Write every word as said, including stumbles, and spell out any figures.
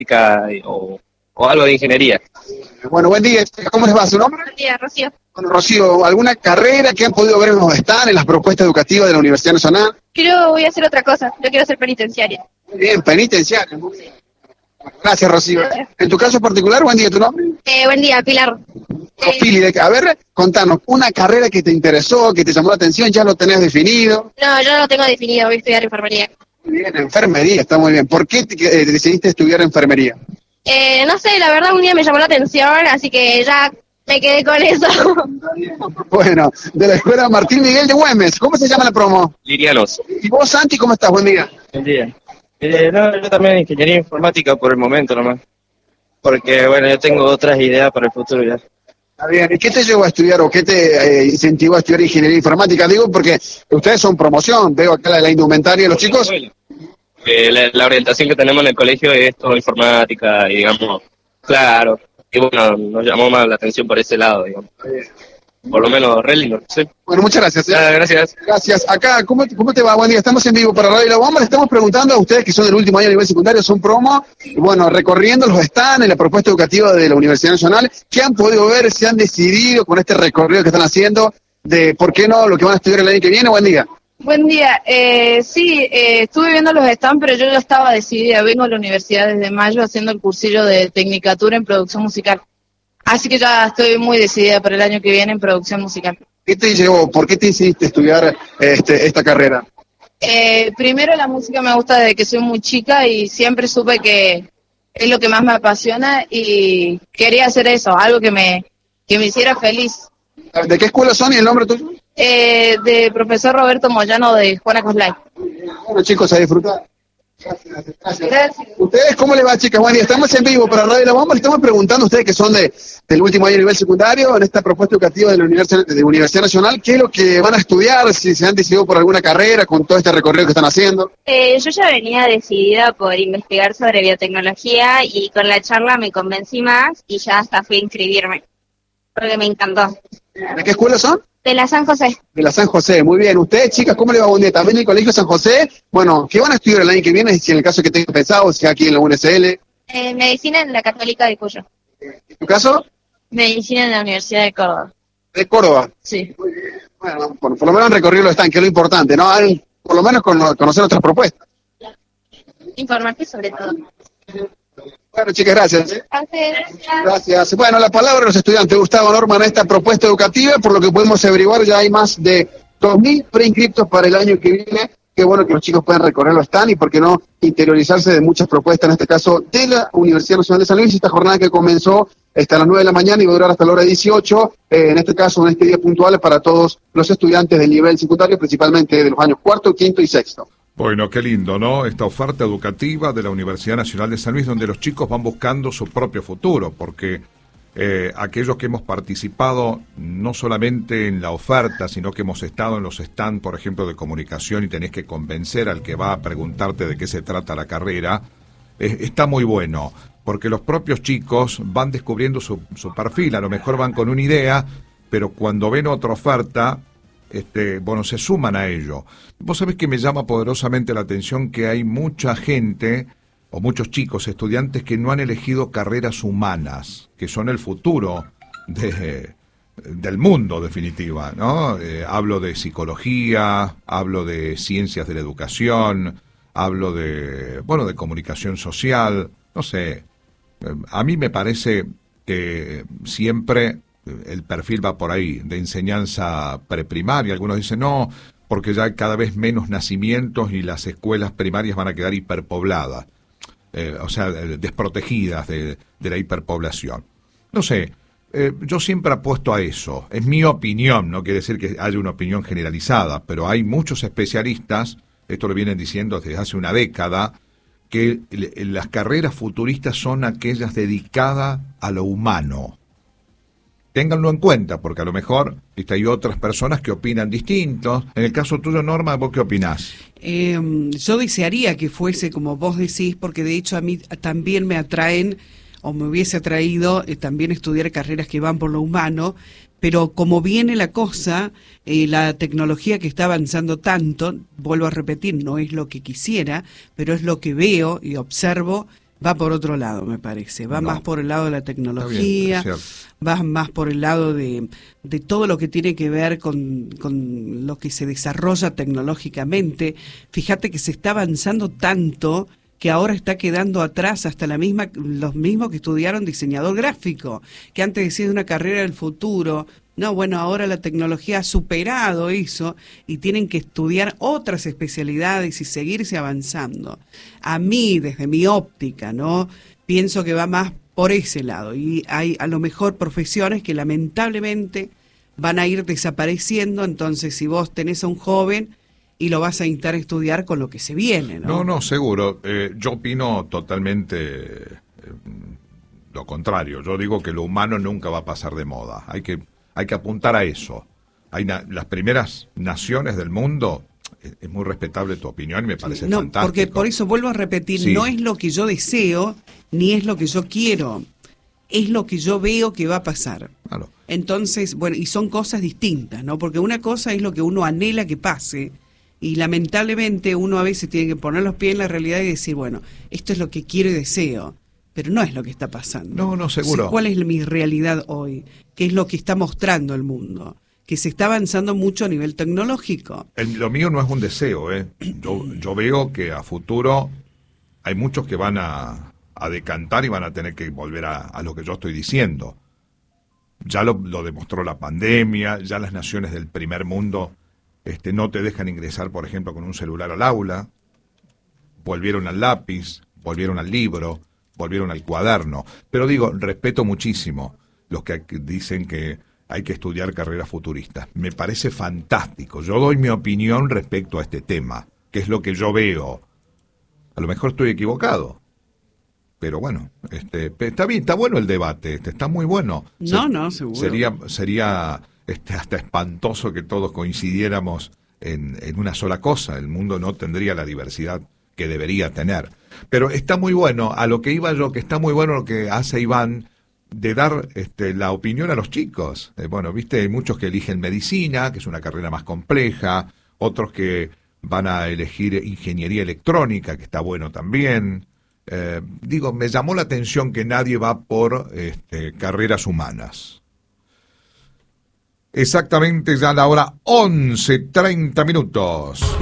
o, o algo de ingeniería. Bueno, buen día. ¿Cómo les va? ¿Su nombre? Buen día, Rocío. Bueno, Rocío, ¿alguna carrera que han podido ver en los están en las propuestas educativas de la Universidad Nacional? Quiero, voy a hacer otra cosa. Yo quiero ser penitenciaria. Muy bien, penitenciaria. Muy bien. Gracias, Rocío. Gracias. En tu caso particular, buen día, ¿tu nombre? Eh, buen día, Pilar. Eh, Pili, de- a ver, contanos, una carrera que te interesó, que te llamó la atención, ya lo tenés definido. No, yo no lo tengo definido. Voy a estudiar enfermería. Muy bien, enfermería, está muy bien. ¿Por qué te- eh, decidiste estudiar enfermería? Eh, no sé, la verdad un día me llamó la atención, así que ya me quedé con eso. Bueno, de la escuela Martín Miguel de Güemes, ¿cómo se llama la promo? Lirianos. Y vos, Santi, ¿cómo estás? Buen día. Buen día. Eh, no, yo también ingeniería informática por el momento nomás. Porque, bueno, yo tengo otras ideas para el futuro ya. Está bien. ¿Y qué te llevó a estudiar o qué te eh, incentivó a estudiar ingeniería informática? Digo, porque ustedes son promoción, veo acá la, la indumentaria de los chicos. Eh, la, la orientación que tenemos en el colegio es todo informática y, digamos, claro. Y bueno, nos llamó más la atención por ese lado, digamos. Por lo menos, re lindo, sí. Bueno, muchas gracias. ¿eh? Ah, gracias. Gracias. Acá, ¿cómo, ¿cómo te va? Buen día. Estamos en vivo para Radio La Bomba. Le estamos preguntando a ustedes que son del último año de nivel secundario, son promo, y bueno, recorriendo los están en la propuesta educativa de la Universidad Nacional, ¿qué han podido ver, se han decidido con este recorrido que están haciendo de por qué no lo que van a estudiar el año que viene? Buen día. Buen día. Eh, sí, eh, estuve viendo los stands, pero yo ya estaba decidida. Vengo a la universidad desde mayo haciendo el cursillo de Tecnicatura en producción musical. Así que ya estoy muy decidida para el año que viene en producción musical. ¿Qué te llevó? ¿Por qué te decidiste estudiar este, esta carrera? Eh, primero, la música me gusta desde que soy muy chica y siempre supe que es lo que más me apasiona y quería hacer eso, algo que me, que me hiciera feliz. ¿De qué escuela son y el nombre tuyo? Eh, de profesor Roberto Moyano de Juana Coslay. Bueno, chicos, a disfrutar. Gracias, gracias. Gracias. ¿Ustedes cómo les va, chicas? Buen día. Estamos en vivo para Radio La Bomba. Le estamos preguntando a ustedes que son de, del último año de nivel secundario en esta propuesta educativa de la Universidad, de Universidad Nacional. ¿Qué es lo que van a estudiar? Si se han decidido por alguna carrera con todo este recorrido que están haciendo. Eh, yo ya venía decidida por investigar sobre biotecnología y con la charla me convencí más y ya hasta fui a inscribirme, porque me encantó. ¿De qué escuela son? De la San José. De la San José, muy bien. Ustedes, chicas, ¿cómo les va? Buen día. También en el Colegio San José. Bueno, ¿qué van a estudiar el año que viene? Si en el caso que tengan pensado, si aquí en la U N S L. Eh, medicina en la Católica de Cuyo. ¿En tu caso? Medicina en la Universidad de Córdoba. De Córdoba. Sí. Muy bien. Bueno, por, por lo menos han recorrido los están, que es lo importante, ¿no? Han, por lo menos con, conocer otras propuestas. Informarte sobre todo. Bueno, chicas, gracias. ¿eh? Gracias. Gracias. Bueno, la palabra de los estudiantes. Gustavo Norman, esta propuesta educativa, por lo que podemos averiguar, ya hay más de dos mil preinscriptos para el año que viene. Qué bueno que los chicos puedan recorrer los stand y, por qué no, interiorizarse de muchas propuestas, en este caso de la Universidad Nacional de San Luis. Esta jornada que comenzó hasta las nueve de la mañana y va a durar hasta la hora dieciocho. Eh, en este caso, en este día puntual, para todos los estudiantes del nivel secundario, principalmente de los años cuarto, quinto y sexto. Bueno, qué lindo, ¿no? Esta oferta educativa de la Universidad Nacional de San Luis, donde los chicos van buscando su propio futuro, porque eh, aquellos que hemos participado no solamente en la oferta, sino que hemos estado en los stands, por ejemplo, de comunicación, y tenés que convencer al que va a preguntarte de qué se trata la carrera, eh, está muy bueno, porque los propios chicos van descubriendo su, su perfil, a lo mejor van con una idea, pero cuando ven otra oferta, Este, bueno, se suman a ello. Vos sabés que me llama poderosamente la atención que hay mucha gente, o muchos chicos, estudiantes, que no han elegido carreras humanas, que son el futuro de, del mundo, definitiva, ¿no? Eh, hablo de psicología, hablo de ciencias de la educación, hablo de, bueno, de comunicación social, no sé. Eh, a mí me parece que siempre el perfil va por ahí, de enseñanza preprimaria. Algunos dicen no, porque ya hay cada vez menos nacimientos y las escuelas primarias van a quedar hiperpobladas, eh, o sea, desprotegidas de, de la hiperpoblación. No sé, eh, yo siempre apuesto a eso, es mi opinión, no quiere decir que haya una opinión generalizada, pero hay muchos especialistas, esto lo vienen diciendo desde hace una década, que las carreras futuristas son aquellas dedicadas a lo humano. Ténganlo en cuenta, porque a lo mejor ¿viste? Hay otras personas que opinan distintos. En el caso tuyo, Norma, ¿vos qué opinás? Eh, yo desearía que fuese como vos decís, porque de hecho a mí también me atraen, o me hubiese atraído eh, también estudiar carreras que van por lo humano, pero como viene la cosa, eh, la tecnología que está avanzando tanto, vuelvo a repetir, no es lo que quisiera, pero es lo que veo y observo va por otro lado, me parece. Va No. más por el lado de la tecnología, Está bien, es cierto. va más por el lado de, de todo lo que tiene que ver con, con lo que se desarrolla tecnológicamente. Fíjate que se está avanzando tanto que ahora está quedando atrás hasta la misma los mismos que estudiaron diseñador gráfico, que antes decían una carrera del futuro. No, bueno, ahora la tecnología ha superado eso y tienen que estudiar otras especialidades y seguirse avanzando. A mí, desde mi óptica, ¿no? Pienso que va más por ese lado y hay a lo mejor profesiones que lamentablemente van a ir desapareciendo. Entonces, si vos tenés a un joven y lo vas a intentar estudiar con lo que se viene, ¿no? No, no, seguro. Eh, yo opino totalmente eh, lo contrario. Yo digo que lo humano nunca va a pasar de moda. Hay que, hay que apuntar a eso. Hay na- las primeras naciones del mundo, es, es muy respetable tu opinión y me parece No, fantástico. porque por eso vuelvo a repetir, Sí. no es lo que yo deseo, ni es lo que yo quiero, es lo que yo veo que va a pasar. Claro. Entonces, bueno, y son cosas distintas, ¿no? Porque una cosa es lo que uno anhela que pase, y lamentablemente uno a veces tiene que poner los pies en la realidad y decir, bueno, esto es lo que quiero y deseo, pero no es lo que está pasando. No, no, seguro. Sí, ¿cuál es mi realidad hoy? ¿Qué es lo que está mostrando el mundo? Que se está avanzando mucho a nivel tecnológico. El- lo mío no es un deseo, ¿eh? Yo, yo veo que a futuro hay muchos que van a, a decantar y van a tener que volver a, a lo que yo estoy diciendo. Ya lo, lo demostró la pandemia, ya las naciones del primer mundo este, no te dejan ingresar, por ejemplo, con un celular al aula. Volvieron al lápiz, volvieron al libro, volvieron al cuaderno. Pero digo, respeto muchísimo los que dicen que hay que estudiar carreras futuristas. Me parece fantástico. Yo doy mi opinión respecto a este tema, que es lo que yo veo. A lo mejor estoy equivocado. Pero bueno, este, está bien, está bueno el debate, este, está muy bueno. No, Se- no, seguro. Sería, sería este, hasta espantoso que todos coincidiéramos en, en una sola cosa. El mundo no tendría la diversidad que debería tener. Pero está muy bueno, a lo que iba yo, que está muy bueno lo que hace Iván, de dar este, la opinión a los chicos. Eh, bueno, viste, hay muchos que eligen medicina, que es una carrera más compleja, otros que van a elegir ingeniería electrónica, que está bueno también. Eh, digo, me llamó la atención que nadie va por este, carreras humanas. Exactamente ya a la hora once treinta minutos.